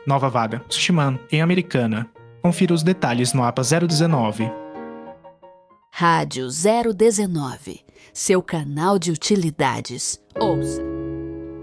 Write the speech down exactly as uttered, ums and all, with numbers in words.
Nova vaga, Sushiman, em Americana. Confira os detalhes no A P A zero dezenove. Rádio zero dezenove, seu canal de utilidades. Ouça!